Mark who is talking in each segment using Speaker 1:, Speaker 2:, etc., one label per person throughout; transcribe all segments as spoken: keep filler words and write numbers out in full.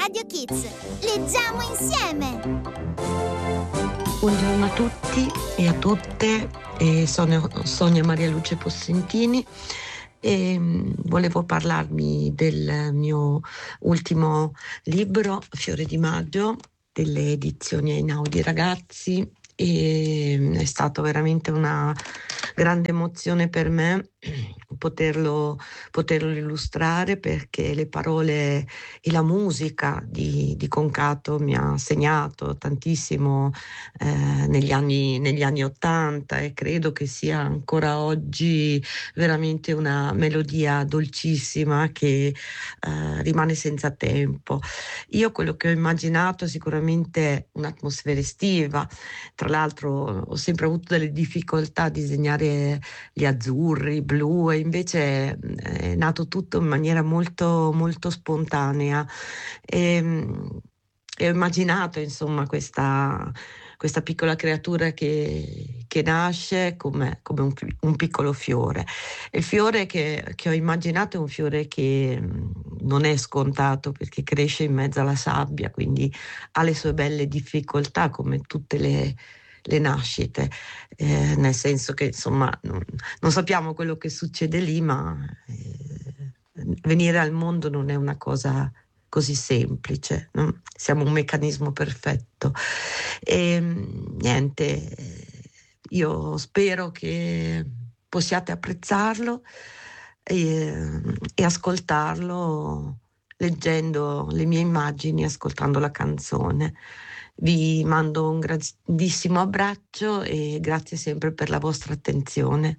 Speaker 1: Radio Kids. Leggiamo insieme!
Speaker 2: Buongiorno a tutti e a tutte, eh, sono Sonia Maria Luce Possentini e mh, volevo parlarvi del mio ultimo libro, Fiore di Maggio, delle edizioni Einaudi Ragazzi. E mh, è stata veramente una grande emozione per me poterlo, poterlo illustrare, perché le parole e la musica di, di Concato mi ha segnato tantissimo eh, negli anni, negli anni ottanta, e credo che sia ancora oggi veramente una melodia dolcissima che eh, rimane senza tempo. Io quello che ho immaginato è sicuramente un'atmosfera estiva. Tra l'altro ho sempre avuto delle difficoltà a disegnare gli azzurri, i blu, e invece è nato tutto in maniera molto, molto spontanea. E, e ho immaginato, insomma, questa, questa piccola creatura che, che nasce come, come un, un piccolo fiore. Il fiore che, che ho immaginato è un fiore che non è scontato, perché cresce in mezzo alla sabbia, quindi ha le sue belle difficoltà, come tutte le le nascite, eh, nel senso che insomma non, non sappiamo quello che succede lì, ma eh, venire al mondo non è una cosa così semplice, no? Siamo un meccanismo perfetto. E niente, io spero che possiate apprezzarlo e, e ascoltarlo leggendo le mie immagini, ascoltando la canzone. Vi mando un grandissimo abbraccio e grazie sempre per la vostra attenzione.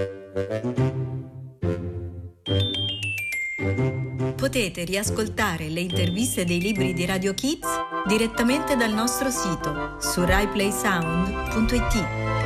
Speaker 3: Potete riascoltare le interviste dei libri di Radio Kids direttamente dal nostro sito su rai play sound punto it.